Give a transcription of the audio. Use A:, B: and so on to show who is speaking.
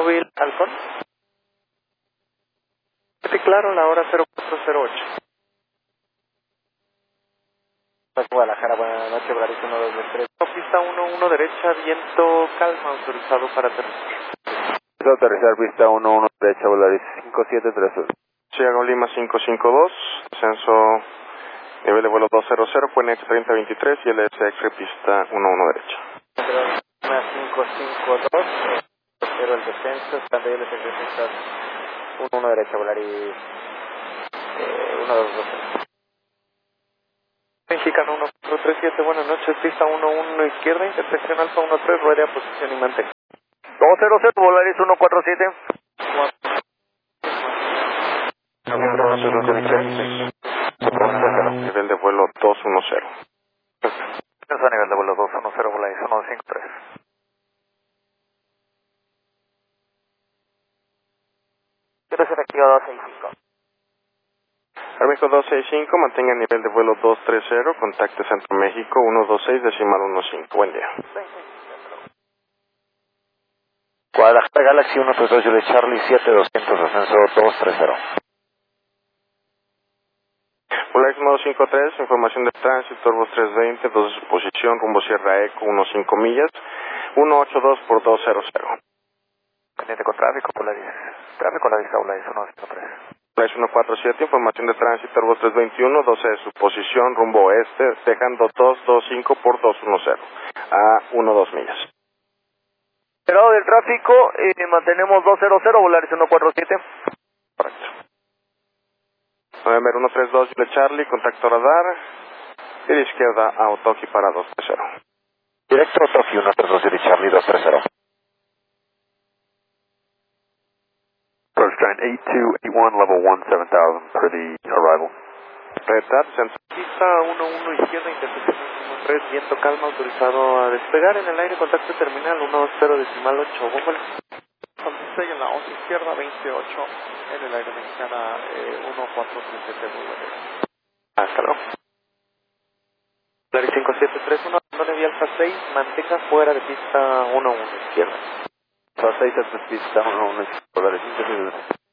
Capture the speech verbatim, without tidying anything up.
A: móvil Halcón. Sí, claro, la hora cero cuatro cero ocho. Guadalajara, buenas noches, Volaris uno dos tres. Pista uno uno derecha, viento calma, autorizado para aterrizar.
B: Aterrizar pista uno uno derecha, Volaris cinco siete tres uno.
C: Chicago Lima cinco cinco dos, descenso nivel de vuelo dos cero cero, N X treinta veintitrés y L S X pista uno uno derecha.
A: cinco cinco dos, cero el descenso, stand L S X pista uno uno derecha, Volaris eh, uno dos dos. Mexicano uno cuatro tres siete, buenas noches, pista uno uno izquierda, intersección alfa uno tres, ruede a posición y mantén.
B: dos cero cero, Volaris uno cuatro siete.
C: Nivel de vuelo dos uno cero.
B: A nivel de vuelo dos uno cero, Volaris uno cinco tres.
A: Quiero ser activo dos seis cinco.
C: Armejo dos seis cinco, mantenga el nivel de vuelo dos tres cero, contacte Centro México uno dos seis decimal uno cinco, buen día.
B: Guadalajara Galaxy uno tres dos, Juliet Charlie siete doscientos, ascenso dos tres cero.
C: Volaris modo cinco tres, información de tránsito, Turbos trescientos veinte, dos de su posición, rumbo Sierra Eco, uno cinco millas, uno ocho dos por dos cero cero.
B: Pendiente con tráfico, Volaris. Tráfico a la vista, Volaris uno cinco tres.
C: Volaris uno cuatro siete, información de tránsito, Turbos trescientos veintiuno, doce de su posición, rumbo oeste, dejando dos dos cinco por dos uno cero, a uno dos millas.
B: Esperado del tráfico, eh, mantenemos dos cero cero, Volaris uno cuatro siete.
C: Correcto. November uno tres dos, Juliet Charlie, contacto radar, y de izquierda a Otoki para dos tres cero.
B: Directo Otoki uno tres dos, Juliet Charlie dos tres cero. Approach train eight two eight one, level one seven thousand for the arrival.
C: Red Hat, Centro.
A: Pista uno uno izquierda, intersección uno tres, viento calma, autorizado a despegar en el aire, contacto terminal uno dos cero decimal ocho, bomba. seis en la once izquierda, veintiocho en el aire mexicana, eh, uno cuatro tres siete, bomba. Hasta luego. Volaris cinco siete tres uno, abandone vía Alfa seis, mantenga fuera de pista uno uno izquierda.
B: Alfa seis, pista uno uno, Volaris cinco siete tres.